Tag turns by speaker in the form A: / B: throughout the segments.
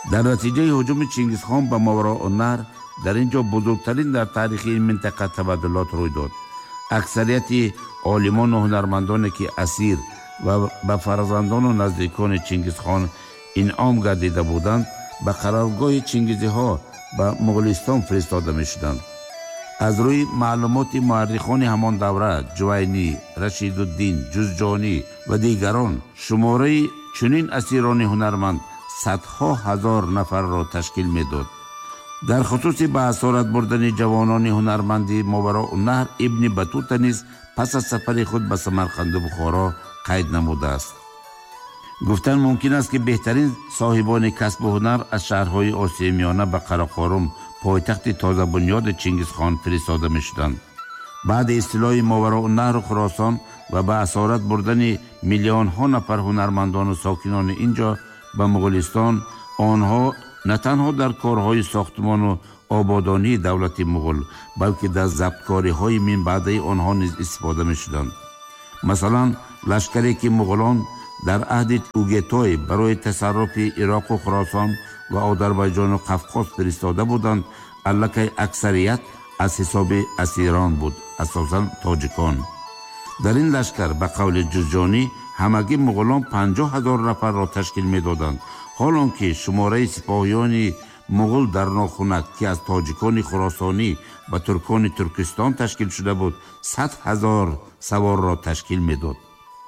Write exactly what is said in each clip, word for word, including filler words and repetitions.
A: дар натиҷаи ҳуҷуми Чингизхон ба Мовароъуннаҳр дар ин ҷо бузургтарин дар таърихи ин минтақа табаддулот рӯй дод. аксарияти олимону ҳунармандоне ки асир ва ба фарзандону наздикони Чингизхон инъом гардида буданд, ба қароргоҳи чингизиҳо ба Муғулистон фиристода мешуданд. аз рӯи маълумоти муаррихони ҳамон давра, Ҷувайнӣ, Рашидуддин, Ҷузҷонӣ ва дигарон, шумораи чунин асирони ҳунарманд садҳо ҳазор нафарро ташкил медод. дар хусуси ба асорат бурдани ҷавонони ҳунарманди Мовароъуннаҳр, Ибни Батута низ пас аз сафари худ ба Самарқанду Бухоро қайд намудааст. гуфтан мумкин аст ки беҳтарин соҳибони касбу ҳунар аз шаҳрҳои Осияи Миёна ба Қарақорум, пойтахти тозабунёди Чингизхон, фиристода мешуданд. баъди истилои Мовароъуннаҳру Хуросон ва ба асорат бурдани миллионҳо нафар ҳунармандону сокинони ин ҷо ба Муғулистон, онҳо на танҳо дар корҳои сохтмону ободонии давлати муғул, балки дар забткориҳои минбаъдаи онҳо низ истифода мешуданд. масалан, лашкаре ки муғулон дар аҳди Угетой барои тасарруфи Ироқу Хуросон ва Озарбойҷону Қавқоз фиристода буданд, аллакай аксарият аз ҳисоби асирон буд, асосан тоҷикон. дар ин лашкар ба қавли Ҷузҷонӣ ҳамагӣ муғулон панҷоҳ ҳазор нафарро ташкил медоданд, ҳолон ки шумораи сипоҳиёни муғул дар нохунак ки аз тоҷикони хуросонӣ ва туркони Туркистон ташкил шуда буд, сад ҳазор саворро ташкил медод.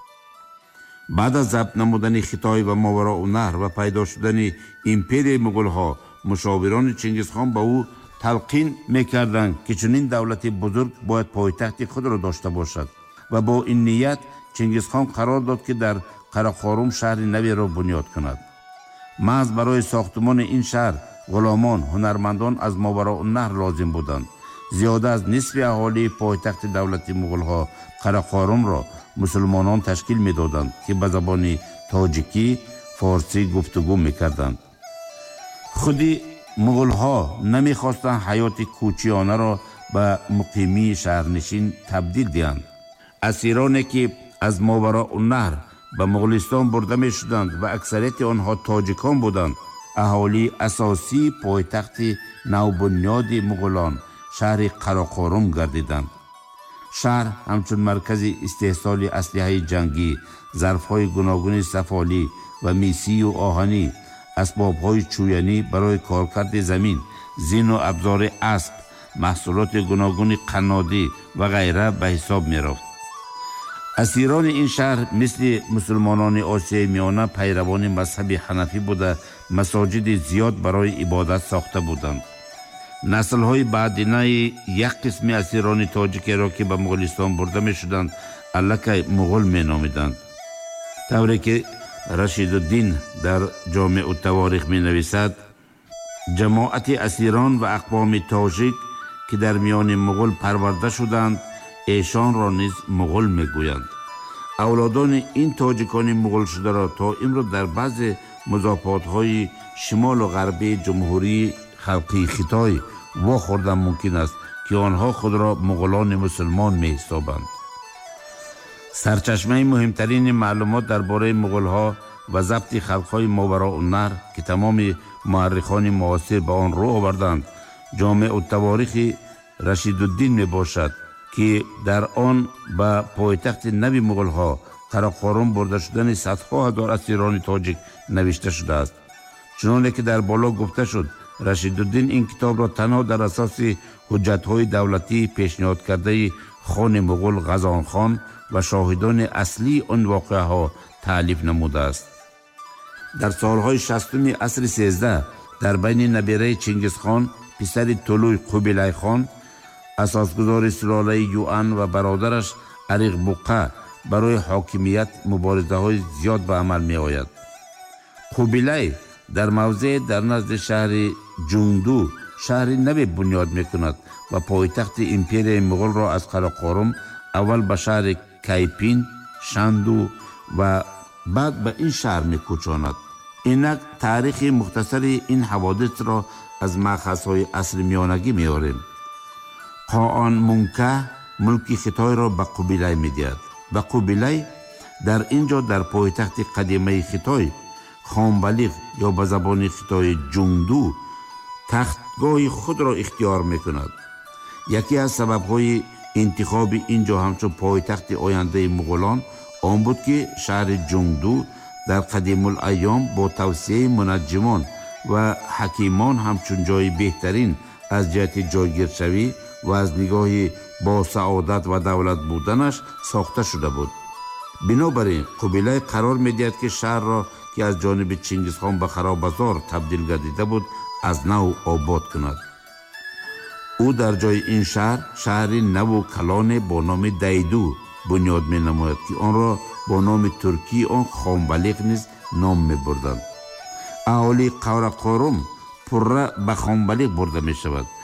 A: баъд аз забт намудани Хитой ва Мовароъуннаҳр ва пайдо шудани империяи муғулҳо, мушовирони Чингизхон ба ӯ талқин мекарданд ки чунин давлати бузург бояд пойтахти худро дошта бошад ва бо ин ният Чингизхон қарор дод ки дар Қарақорум шаҳри наверо бунёд кунад. маҳз барои сохтмони ин шаҳр ғуломон, ҳунармандон аз Мовароъуннаҳр лозим буданд. зиёда аз нисфи аҳолии пойтахти давлати муғулҳо Қарақорумро мусулмонон ташкил медоданд ки ба забони тоҷикӣ, форсӣ гуфтугӯ мекарданд. худи муғулҳо намехостанд ҳаёти кӯчиёнаро ба муқимии шаҳрнишин табдил диҳанд. асироне ки аз Мовароъуннаҳр ба Муғулистон бурда мешуданд ва аксарияти онҳо тоҷикон буданд, аҳолии асосии пойтахти навбунёди муғулон, шаҳри Қарақорум гардиданд. шаҳр ҳамчун маркази истеҳсоли аслиҳаи ҷангӣ, зарфҳои гуногуни сафолӣ ва мисию оҳанӣ, асбобҳои чӯянӣ барои коркарди замин, зину абзори асп, маҳсулоти гуногуни қаннодӣ ва ғайра ба ҳисоб мерафт. асирони ин шаҳр мисли мусулмонони Осияи Миёна пайравони мазҳаби ҳанафӣ буда, масоҷиди зиёд барои ибодат сохта буданд. наслҳои баъдинаи як қисми асирони тоҷикеро ки ба Муғулистон бурда мешуданд, аллакай муғул меномиданд. тавре ки Рашидуддин дар Ҷомеъу Таворих менависад, ҷамоати асирон ва ақвоми тоҷик ки дар миёни муғул парварда шуданд, эшонро низ муғул мегӯянд. авлодони ин тоҷикони муғулшударо то имрӯз дар баъзе музофотҳои шимолу ғарбии ҷумҳурии халқии Хитой вохӯрдан мумкин аст ки онҳо худро муғулони мусулмон меҳисобанд. сарчашмаи муҳимтарини маълумот дар бораи муғулҳо ва забти халқҳои Мовароъуннаҳр ки тамоми муаррихони муосир ба он рӯ оварданд, Ҷомеъу Таворихи Рашидуддин мебошад ки дар он ба пойтахти нави муғулҳо Қарақорум бурда шудани садҳо ҳазор асирони тоҷик навишта шудааст. чуноне ки дар боло гуфта шуд, Рашидуддин ин китобро танҳо дар асоси ҳуҷҷатҳои давлатии пешниҳодкардаи хони муғул Ғазонхон ва шоҳидони аслии он воқеаҳо таълиф намудааст. дар солҳои шастуми асри сездаҳ дар байни набираи Чингизхон, писари Тулуй Қубилайхон, асосгузори сулолаи Юан ва бародараш Ариғбуқа барои ҳокимият муборизаҳои зиёд ба амал меояд. Қубилай дар мавзеъ дар назди шаҳри Ҷунду шаҳри наве бунёд мекунад ва пойтахти империяи муғулро аз Қарақорум аввал ба шаҳри Кайпин, Шанду ва баъд ба ин шаҳр мекӯчонад. инак таърихи мухтасари ин ҳаводисро аз маъхазҳои асри миёнагӣ меорем. Қоон Мунка мулки Хитойро ба Қубилай медиҳад. ба Қубилай дар ин ҷо дар пойтахти қадимаи Хитой خانبلیغ یا به زبان خطای جنگدو تختگاه خود را اختیار میکند. یکی از سببهای انتخاب اینجا همچون پایتخت آینده مغولان آن بود که شهر جنگدو در قدیم الایام با توصیه منجمان و حکیمان همچون جای بهترین از جهت جایگیرشوی و از نگاه با سعادت و دولت بودنش ساخته شده بود. بنابراین قبیله قرار می‌دهد که شهر را که از جانب چنگیزخان به خرابزار تبدیل گردیده بود از نو آباد کند. او در جای این شهر شهری نو و کلان با نام دیدو بنیاد می نماید که آن را با نام ترکی آن خانبلیغ نیز نام می بردند. اهالی قوره قارم پره به خانبلیغ برده می شود